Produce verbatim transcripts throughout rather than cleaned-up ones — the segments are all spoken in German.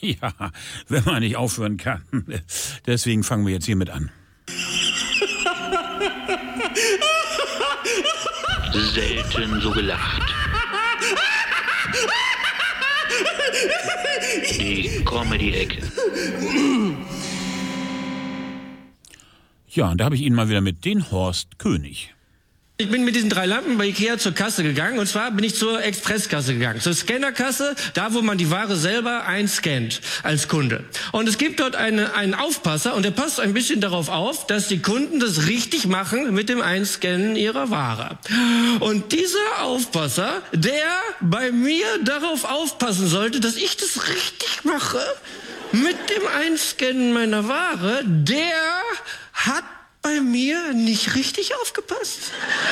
Ja, wenn man nicht aufhören kann. Deswegen fangen wir jetzt hiermit an. Selten so gelacht. Die Comedy-Ecke. Ja, und da habe ich Ihnen mal wieder mit den Horst König. Ich bin mit diesen drei Lampen bei Ikea zur Kasse gegangen, und zwar bin ich zur Expresskasse gegangen, zur Scannerkasse, da wo man die Ware selber einscannt als Kunde. Und es gibt dort eine, einen Aufpasser, und der passt ein bisschen darauf auf, dass die Kunden das richtig machen mit dem Einscannen ihrer Ware. Und dieser Aufpasser, der bei mir darauf aufpassen sollte, dass ich das richtig mache mit dem Einscannen meiner Ware, der hat bei mir nicht richtig aufgepasst.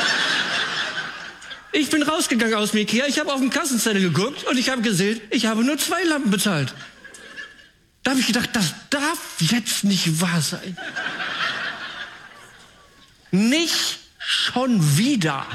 Ich bin rausgegangen aus dem Ikea, ich habe auf den Kassenzettel geguckt und ich habe gesehen, ich habe nur zwei Lampen bezahlt. Da habe ich gedacht, das darf jetzt nicht wahr sein. Nicht schon wieder.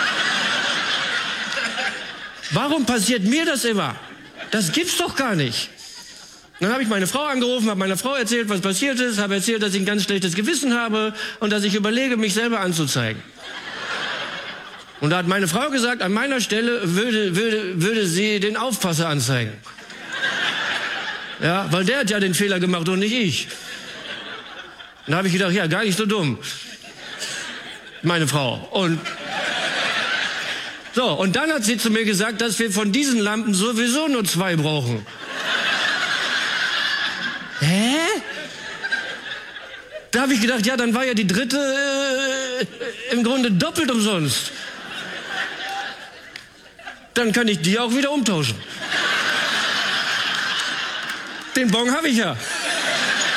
Warum passiert mir das immer? Das gibt's doch gar nicht. Dann habe ich meine Frau angerufen, habe meiner Frau erzählt, was passiert ist, habe erzählt, dass ich ein ganz schlechtes Gewissen habe und dass ich überlege, mich selber anzuzeigen. Und da hat meine Frau gesagt, an meiner Stelle würde, würde, würde sie den Aufpasser anzeigen. Ja, weil der hat ja den Fehler gemacht und nicht ich. Dann habe ich gedacht, ja, gar nicht so dumm. Meine Frau. Und so, und dann hat sie zu mir gesagt, dass wir von diesen Lampen sowieso nur zwei brauchen. Hä? Da habe ich gedacht, ja, dann war ja die dritte äh, im Grunde doppelt umsonst. Dann kann ich die auch wieder umtauschen. Den Bon habe ich ja.